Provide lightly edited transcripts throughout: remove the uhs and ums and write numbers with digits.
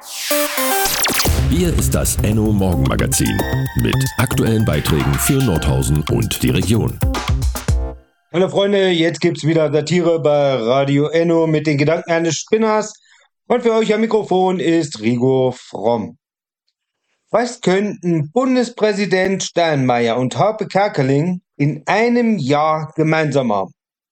Hier ist das Enno Morgenmagazin mit aktuellen Beiträgen für Nordhausen und die Region. Hallo Freunde, jetzt gibt's wieder Satire bei Radio Enno mit den Gedanken eines Spinners. Und für euch am Mikrofon ist Rigo Fromm. Was könnten Bundespräsident Steinmeier und Harpe Kerkeling in einem Jahr gemeinsam haben?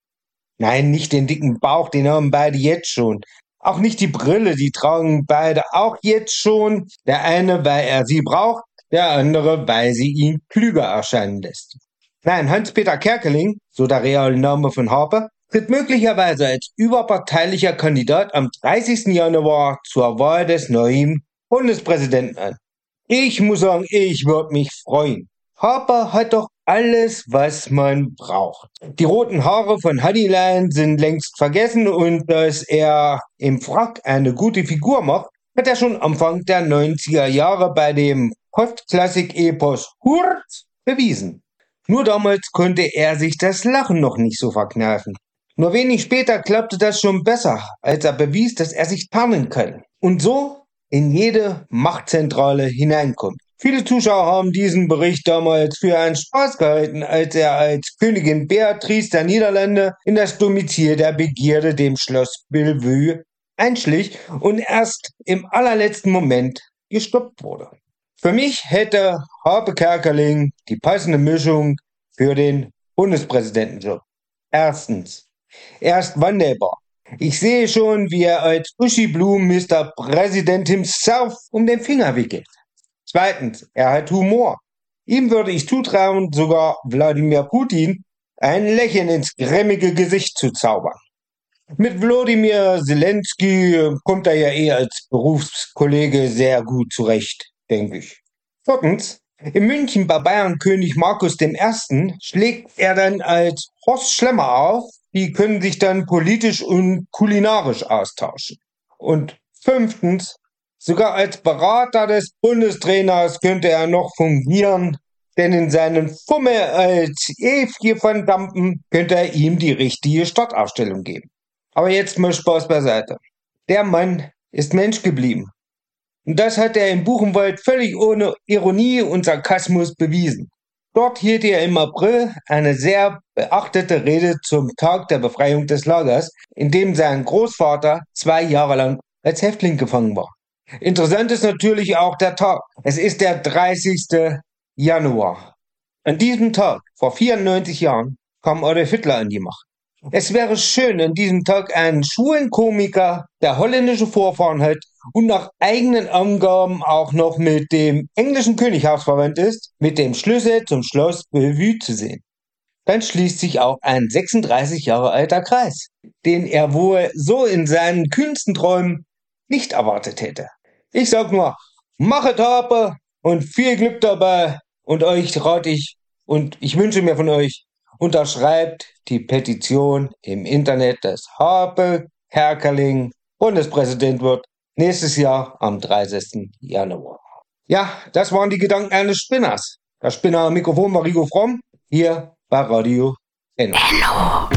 Nein, nicht den dicken Bauch, den haben beide jetzt schon. Auch nicht die Brille, die tragen beide auch jetzt schon. Der eine, weil er sie braucht, der andere, weil sie ihn klüger erscheinen lässt. Nein, Hans-Peter Kerkeling, so der reale Name von Harpe, tritt möglicherweise als überparteilicher Kandidat am 30. Januar zur Wahl des neuen Bundespräsidenten an. Ich muss sagen, ich würde mich freuen. Harpe hat doch alles, was man braucht. Die roten Haare von Hadilein sind längst vergessen und dass er im Frack eine gute Figur macht, hat er schon Anfang der 90er Jahre bei dem Postklassik-Epos Hurt bewiesen. Nur damals konnte er sich das Lachen noch nicht so verkneifen. Nur wenig später klappte das schon besser, als er bewies, dass er sich tarnen kann und so in jede Machtzentrale hineinkommt. Viele Zuschauer haben diesen Bericht damals für einen Spaß gehalten, als er als Königin Beatrice der Niederlande in das Domizil der Begierde, dem Schloss Bellevue, einschlich und erst im allerletzten Moment gestoppt wurde. Für mich hätte Harpe Kerkeling die passende Mischung für den Bundespräsidentenjob. Erstens, er ist wandelbar. Ich sehe schon, wie er als Uschi Blum Mr. President himself um den Finger wickelt. Zweitens, er hat Humor. Ihm würde ich zutrauen, sogar Wladimir Putin ein Lächeln ins grimmige Gesicht zu zaubern. Mit Wladimir Zelensky kommt er ja als Berufskollege sehr gut zurecht, denke ich. Viertens, in München bei Bayernkönig Markus I. schlägt er dann als Horst Schlemmer auf. Die können sich dann politisch und kulinarisch austauschen. Und fünftens, sogar als Berater des Bundestrainers könnte er noch fungieren, denn in seinen Fummel als Evje van Dampen könnte er ihm die richtige Startaufstellung geben. Aber jetzt mal Spaß beiseite. Der Mann ist Mensch geblieben. Und das hat er in Buchenwald völlig ohne Ironie und Sarkasmus bewiesen. Dort hielt er im April eine sehr beachtete Rede zum Tag der Befreiung des Lagers, in dem sein Großvater 2 Jahre lang als Häftling gefangen war. Interessant ist natürlich auch der Tag. Es ist der 30. Januar. An diesem Tag, vor 94 Jahren, kam Adolf Hitler an die Macht. Es wäre schön, an diesem Tag einen schwulen Komiker, der holländische Vorfahren hat und nach eigenen Angaben auch noch mit dem englischen Könighaus verwandt ist, mit dem Schlüssel zum Schloss Bellevue zu sehen. Dann schließt sich auch ein 36 Jahre alter Kreis, den er wohl so in seinen kühnsten Träumen nicht erwartet hätte. Ich sag nur, machet Harpe und viel Glück dabei und euch rate ich und ich wünsche mir von euch, unterschreibt die Petition im Internet, dass Harpe Kerkeling Bundespräsident wird, nächstes Jahr am 30. Januar. Ja, das waren die Gedanken eines Spinners. Der Spinner am Mikrofon war Rigo Fromm, hier bei Radio Enno.